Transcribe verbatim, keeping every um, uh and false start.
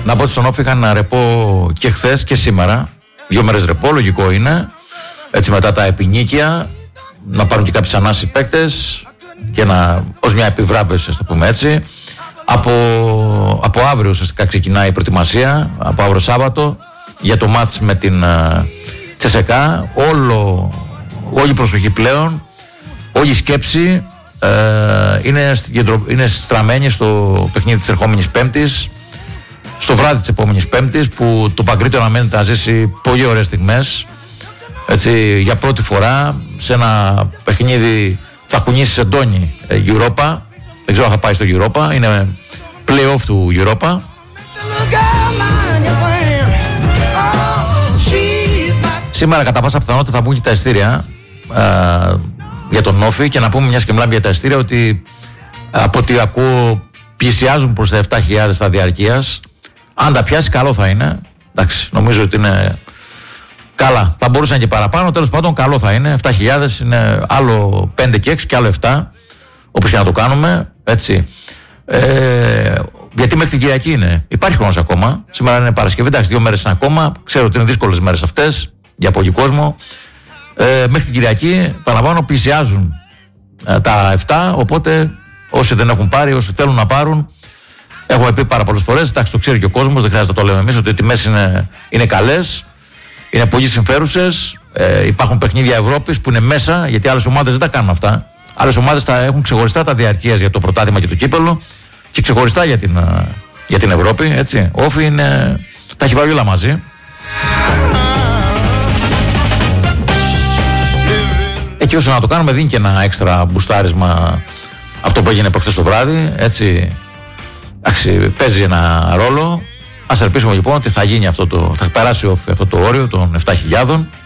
Να πω ότι στον Όφη είχαν ρεπό και χθες και σήμερα. Δύο μέρες ρεπό, λογικό είναι. Έτσι μετά τα επινίκια να πάρουν και κάποιες ανάσες παίκτες και να, ως μια επιβράβευση, ας το πούμε έτσι. Από, από αύριο ουσιαστικά ξεκινάει η προετοιμασία, από αύριο Σάββατο, για το μάτς με την uh, Τσεσεκά. Όλο, όλη η προσοχή πλέον, όλη η σκέψη uh, είναι, είναι στραμμένη στο παιχνίδι της ερχόμενης Πέμπτης, στο βράδυ της επόμενης Πέμπτης, που το Παγκρίτιο αναμένεται να ζήσει πολύ ωραίες στιγμές. Έτσι, για πρώτη φορά σε ένα παιχνίδι θα κουνήσει σε ντόνι Europa. Δεν ξέρω αν θα πάει στο Europa. Είναι play-off του Europa. Σήμερα κατά πάσα πιθανότητα θα βγουν και τα ειστήρια ε, για τον Όφη. Και να πούμε, μιας και μιλάμε για τα ειστήρια, ότι από ό,τι ακούω πλησιάζουν προς τα επτά χιλιάδες στα διαρκείας. Αν τα πιάσει, καλό θα είναι. Εντάξει, νομίζω ότι είναι καλά. Θα μπορούσαν και παραπάνω. Τέλος πάντων, καλό θα είναι. επτά χιλιάδες είναι άλλο πέντε και έξι και άλλο επτά. Όπως και να το κάνουμε. Έτσι. Ε, γιατί μέχρι την Κυριακή είναι. Υπάρχει χρόνος ακόμα. Σήμερα είναι Παρασκευή. Εντάξει, δύο μέρες είναι ακόμα. Ξέρω ότι είναι δύσκολες μέρες αυτές για πολύ κόσμο. Ε, μέχρι την Κυριακή, παραπάνω, πλησιάζουν ε, τα επτά. Οπότε όσοι δεν έχουν πάρει, όσοι θέλουν να πάρουν. Έχουμε πει πάρα πολλές φορές. Εντάξει, το ξέρει και ο κόσμος. Δεν χρειάζεται να το λέμε εμείς ότι οι τιμές είναι, είναι καλές. Είναι πολύ συμφέρουσες. Ε, υπάρχουν παιχνίδια Ευρώπης που είναι μέσα, γιατί άλλες ομάδες δεν τα κάνουν αυτά. Άλλες ομάδες τα έχουν ξεχωριστά τα διαρκείας για το πρωτάθλημα και το κύπελλο και ξεχωριστά για την, για την Ευρώπη. Έτσι. Όφη είναι, τα έχει βάλει όλα μαζί. Εκεί όσο να το κάνουμε, δίνει και ένα έξτρα μπουστάρισμα αυτό που έγινε προχθές το βράδυ. Έτσι. Άξι, παίζει ένα ρόλο. Ας ελπίσουμε λοιπόν ότι θα γίνει αυτό το, θα περάσει αυτό το όριο των επτά χιλιάδων.